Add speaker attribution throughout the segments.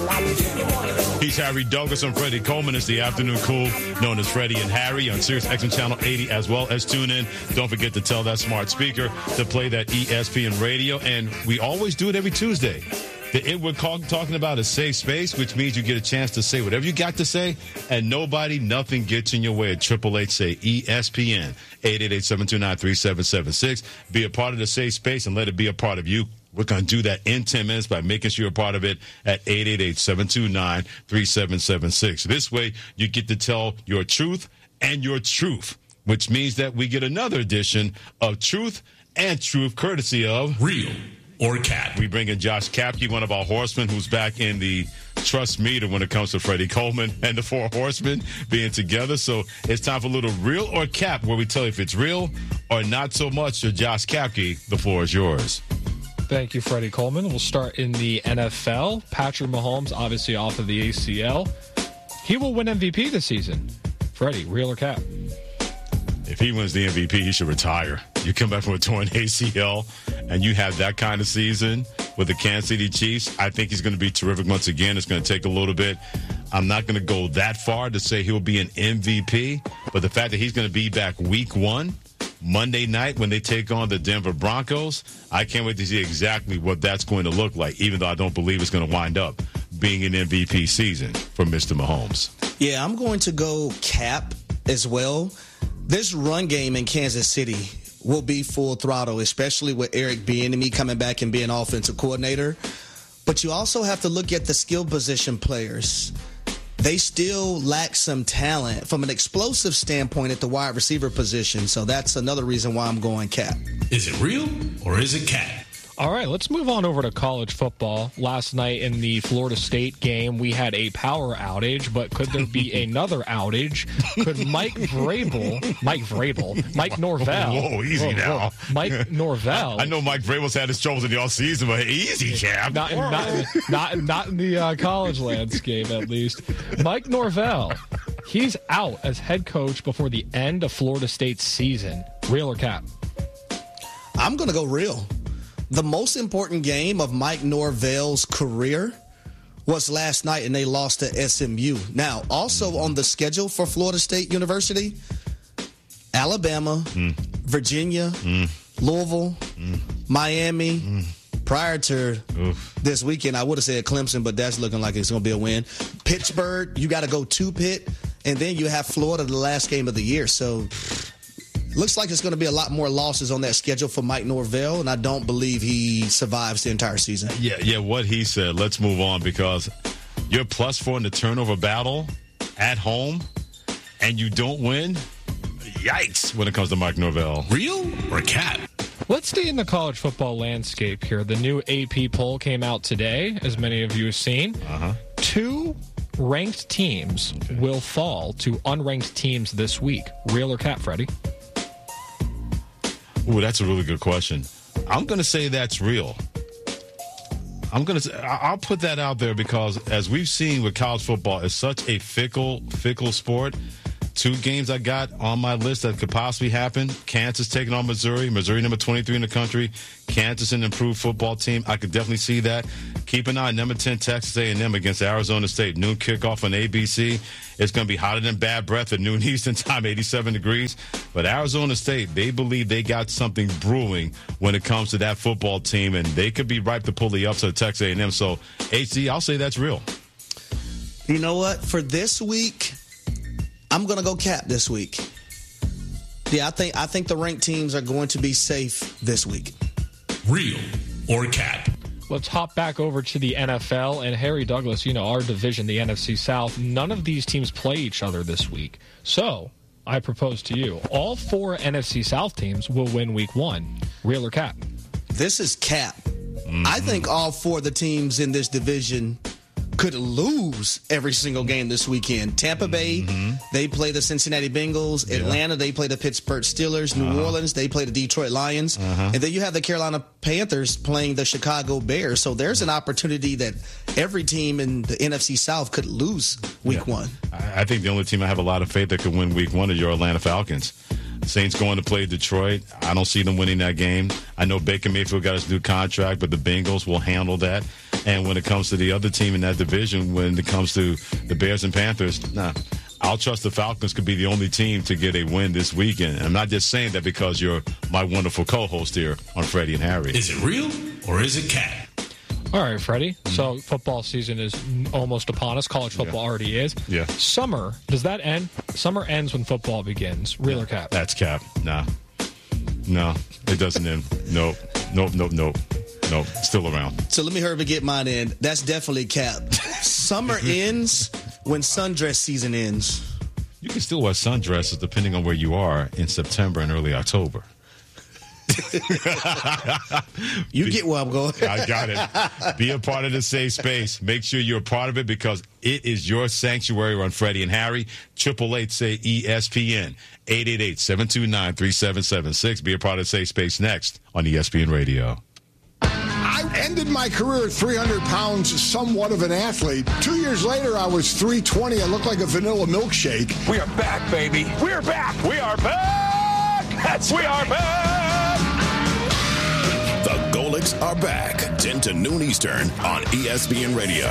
Speaker 1: He's Harry Douglas. I'm Freddie Coleman. It's the Afternoon Cool, known as Freddie and Harry, on Sirius XM Channel 80, as well as tune in. Don't forget to tell that smart speaker to play that ESPN radio. And we always do it every Tuesday. We're talking about a safe space, which means you get a chance to say whatever you got to say, and nothing gets in your way at 888 say ESPN, 888-729-3776. Be a part of the safe space and let it be a part of you. We're going to do that in 10 minutes by making sure you're a part of it at 888-729-3776. This way, you get to tell your truth and your truth, which means that we get another edition of Truth and Truth, courtesy of
Speaker 2: Real or Cat.
Speaker 1: We bring in Josh Kapke, one of our horsemen, who's back in the trust meter when it comes to Freddie Coleman and the four horsemen being together. So it's time for a little Real or Cap, where we tell you if it's real or not so much. So Josh Kapke, the floor is yours.
Speaker 3: Thank you, Freddie Coleman. We'll start in the NFL. Patrick Mahomes, obviously off of the ACL. He will win MVP this season. Freddie, real or cap?
Speaker 1: If he wins the MVP, he should retire. You come back from a torn ACL, and you have that kind of season with the Kansas City Chiefs. I think he's going to be terrific once again. It's going to take a little bit. I'm not going to go that far to say he'll be an MVP, but the fact that he's going to be back week 1, Monday night, when they take on the Denver Broncos, I can't wait to see exactly what that's going to look like, even though I don't believe it's going to wind up being an MVP season for Mr. Mahomes.
Speaker 4: Yeah, I'm going to go cap as well. This run game in Kansas City will be full throttle, especially with Eric Bieniemy coming back and being offensive coordinator. But you also have to look at the skill position players. They still lack some talent from an explosive standpoint at the wide receiver position. So that's another reason why I'm going cap.
Speaker 2: Is it real or is it cat?
Speaker 3: All right, let's move on over to college football. Last night in the Florida State game, we had a power outage, but could there be another outage? Could Mike Norvell.
Speaker 1: Whoa, easy now.
Speaker 3: Mike Norvell.
Speaker 1: I know Mike Vrabel's had his troubles in the offseason, but easy, champ.
Speaker 3: Not in the college landscape, at least. Mike Norvell, he's out as head coach before the end of Florida State's season. Real or cap?
Speaker 4: I'm going to go real. The most important game of Mike Norvell's career was last night, and they lost to SMU. Now, also on the schedule for Florida State University, Alabama, Virginia, Louisville, Miami. Prior to this weekend, I would have said Clemson, but that's looking like it's going to be a win. Pittsburgh, you got to go to Pitt, and then you have Florida the last game of the year. So looks like it's going to be a lot more losses on that schedule for Mike Norvell, and I don't believe he survives the entire season.
Speaker 1: Yeah, what he said. Let's move on, because you're +4 in the turnover battle at home, and you don't win. Yikes when it comes to Mike Norvell.
Speaker 2: Real or cat?
Speaker 3: Let's stay in the college football landscape here. The new AP poll came out today, as many of you have seen. 2 ranked teams will fall to unranked teams this week. Real or cat, Freddie?
Speaker 1: Ooh, that's a really good question. I'm going to say that's real. I'll put that out there because, as we've seen with college football, it's such a fickle sport. 2 games I got on my list that could possibly happen. Kansas taking on Missouri. Missouri number 23 in the country. Kansas an improved football team. I could definitely see that. Keep an eye on number 10 Texas A&M against Arizona State. Noon kickoff on ABC. It's going to be hotter than bad breath at noon Eastern time, 87 degrees. But Arizona State, they believe they got something brewing when it comes to that football team, and they could be ripe to pull the upset of Texas A&M. So, HC, I'll say that's real.
Speaker 4: You know what? For this week, I'm going to go cap this week. Yeah, I think the ranked teams are going to be safe this week.
Speaker 2: Real or cat?
Speaker 3: Let's hop back over to the NFL. And Harry Douglas, our division, the NFC South, none of these teams play each other this week. So I propose to you, all 4 NFC South teams will win week 1. Real or cap?
Speaker 4: This is cap. I think all 4 of the teams in this division could lose every single game this weekend. Tampa Bay, they play the Cincinnati Bengals. Atlanta, they play the Pittsburgh Steelers. New Orleans, they play the Detroit Lions. And then you have the Carolina Panthers playing the Chicago Bears. So there's an opportunity that every team in the NFC South could lose week 1.
Speaker 1: I think the only team I have a lot of faith that could win week 1 is your Atlanta Falcons. Saints going to play Detroit. I don't see them winning that game. I know Baker Mayfield got his new contract, but the Bengals will handle that. And when it comes to the other team in that division, when it comes to the Bears and Panthers, I'll trust the Falcons could be the only team to get a win this weekend. And I'm not just saying that because you're my wonderful co-host here on Freddie and Harry.
Speaker 2: Is it real or is it cat?
Speaker 3: All right, Freddie. So football season is almost upon us. College football already is.
Speaker 1: Yeah.
Speaker 3: Summer, does that end? Summer ends when football begins. Real or cap?
Speaker 1: That's cap. Nah. No, it doesn't end. Nope. Still around.
Speaker 4: So let me hurry and get mine in. That's definitely cap. Summer ends when sundress season ends.
Speaker 1: You can still wear sundresses depending on where you are in September and early October.
Speaker 4: You get where I'm going.
Speaker 1: I got it. Be a part of the safe space. Make sure you're a part of it because it is your sanctuary on Freddie and Harry. 888 say ESPN. 888-729-3776. Be a part of the safe space next on ESPN Radio.
Speaker 5: I ended my career at 300 pounds, somewhat of an athlete. 2 years later, I was 320. I looked like a vanilla milkshake.
Speaker 6: We are back, baby. We're back. We are back. We are back.
Speaker 2: The Golics are back. 10 to noon Eastern on ESPN Radio.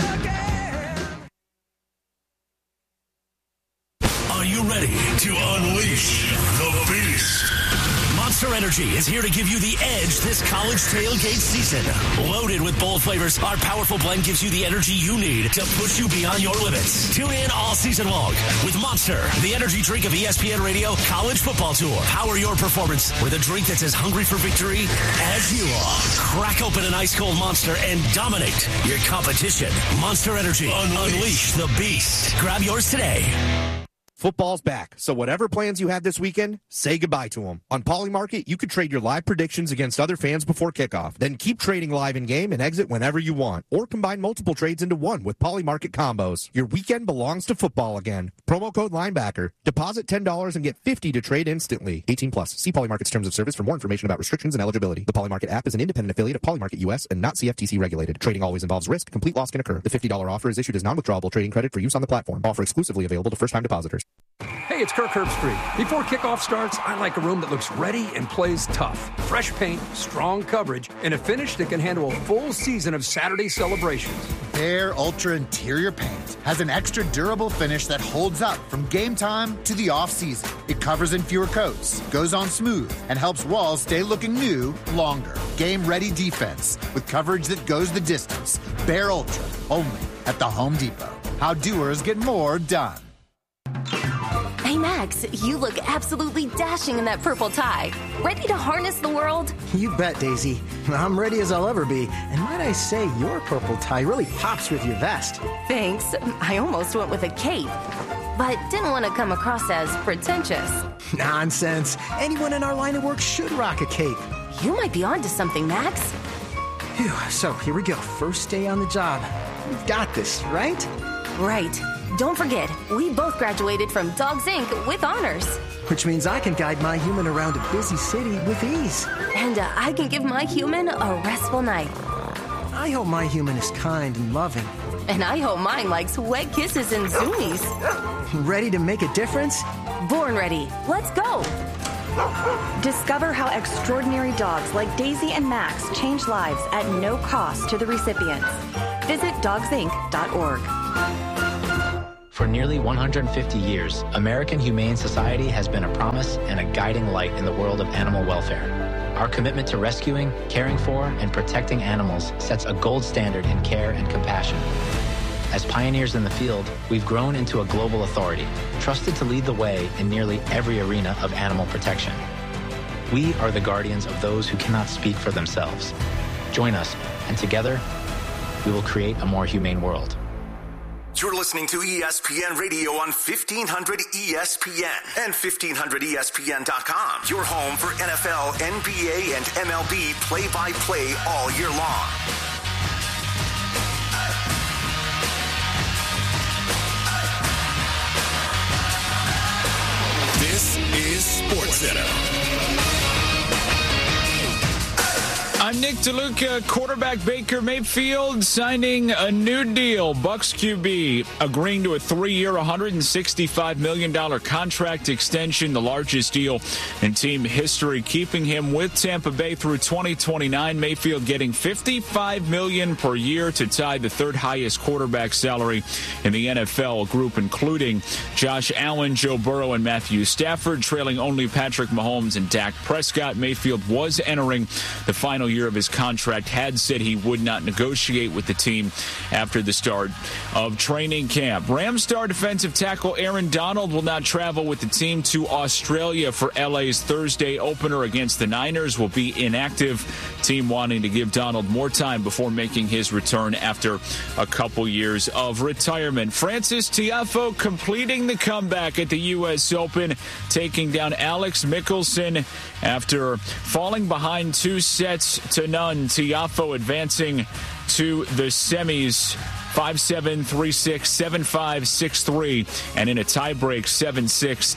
Speaker 2: Are you ready to unleash the beast? Monster Energy is here to give you the edge this college tailgate season. Loaded with bold flavors, our powerful blend gives you the energy you need to push you beyond your limits. Tune in all season long with Monster, the energy drink of ESPN Radio College Football Tour. Power your performance with a drink that's as hungry for victory as you are. Crack open an ice-cold Monster and dominate your competition. Monster Energy. Unleash the beast. Grab yours today.
Speaker 7: Football's back, so whatever plans you have this weekend, say goodbye to them. On Polymarket, you could trade your live predictions against other fans before kickoff. Then keep trading live in-game and exit whenever you want. Or combine multiple trades into one with Polymarket combos. Your weekend belongs to football again. Promo code Linebacker. Deposit $10 and get $50 to trade instantly. 18 plus. See Polymarket's terms of service for more information about restrictions and eligibility. The Polymarket app is an independent affiliate of Polymarket US and not CFTC regulated. Trading always involves risk. Complete loss can occur. The $50 offer is issued as non-withdrawable trading credit for use on the platform. Offer exclusively available to first-time depositors.
Speaker 6: Hey, it's Kirk Herbstreit. Before kickoff starts, I like a room that looks ready and plays tough. Fresh paint, strong coverage, and a finish that can handle a full season of Saturday celebrations.
Speaker 8: Bare Ultra Interior Paint has an extra durable finish that holds up from game time to the off-season. It covers in fewer coats, goes on smooth, and helps walls stay looking new longer. Game-ready defense with coverage that goes the distance. Bare Ultra, only at the Home Depot. How doers get more done.
Speaker 9: Hey, Max, you look absolutely dashing in that purple tie. Ready to harness the world?
Speaker 10: You bet, Daisy. I'm ready as I'll ever be. And might I say, your purple tie really pops with your vest.
Speaker 9: Thanks. I almost went with a cape, but didn't want to come across as pretentious.
Speaker 10: Nonsense. Anyone in our line of work should rock a cape.
Speaker 9: You might be onto something, Max.
Speaker 10: Phew, so here we go. First day on the job. We've got this, right?
Speaker 9: Right. Don't forget, we both graduated from Dogs Inc. with honors.
Speaker 10: Which means I can guide my human around a busy city with ease.
Speaker 9: And I can give my human a restful night.
Speaker 10: I hope my human is kind and loving.
Speaker 9: And I hope mine likes wet kisses and zoomies.
Speaker 10: Ready to make a difference?
Speaker 9: Born ready. Let's go.
Speaker 11: Discover how extraordinary dogs like Daisy and Max change lives at no cost to the recipients. Visit dogsinc.org.
Speaker 12: For nearly 150 years, American Humane Society has been a promise and a guiding light in the world of animal welfare. Our commitment to rescuing, caring for, and protecting animals sets a gold standard in care and compassion. As pioneers in the field, we've grown into a global authority, trusted to lead the way in nearly every arena of animal protection. We are the guardians of those who cannot speak for themselves. Join us, and together, we will create a more humane world.
Speaker 13: You're listening to ESPN Radio on 1500 ESPN and 1500ESPN.com. Your home for NFL, NBA, and MLB play-by-play all year long.
Speaker 2: This is SportsCenter.
Speaker 14: I'm Nick DeLuca, quarterback Baker Mayfield signing a new deal. Bucs QB agreeing to a 3-year, $165 million contract extension, the largest deal in team history, keeping him with Tampa Bay through 2029. Mayfield getting $55 million per year to tie the third highest quarterback salary in the NFL, a group including Josh Allen, Joe Burrow, and Matthew Stafford, trailing only Patrick Mahomes and Dak Prescott. Mayfield was entering the final year of his contract, had said he would not negotiate with the team after the start of training camp. Rams star defensive tackle Aaron Donald will not travel with the team to Australia for LA's Thursday opener against the Niners, will be inactive. Team wanting to give Donald more time before making his return after a couple years of retirement. Frances Tiafoe completing the comeback at the U.S. Open, taking down Alex Mickelson after falling behind 2-0. Tiafoe advancing to the semis 5-7, 3-6, 7-5, 6-3, and in a tiebreak 7-6,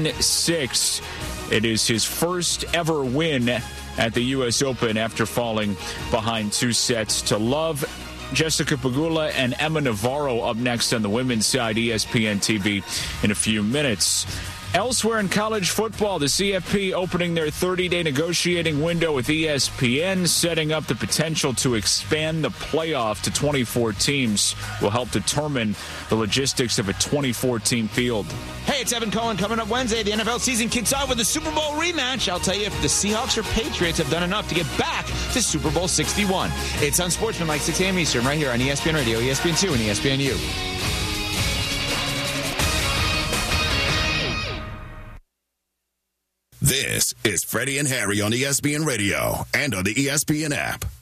Speaker 14: 10-6. It is his first ever win at the U.S. Open after falling behind 2-0 to Love. Jessica Pegula and Emma Navarro up next on the women's side, ESPN TV, in a few minutes. Elsewhere in college football, the CFP opening their 30-day negotiating window with ESPN, setting up the potential to expand the playoff to 24 teams, will help determine the logistics of a 24-team field.
Speaker 15: Hey, it's Evan Cohen. Coming up Wednesday, the NFL season kicks off with a Super Bowl rematch. I'll tell you if the Seahawks or Patriots have done enough to get back to Super Bowl 61. It's Unsportsmanlike, 6 a.m. Eastern, right here on ESPN Radio, ESPN2, and ESPNU.
Speaker 16: This is Freddie and Harry on ESPN Radio and on the ESPN app.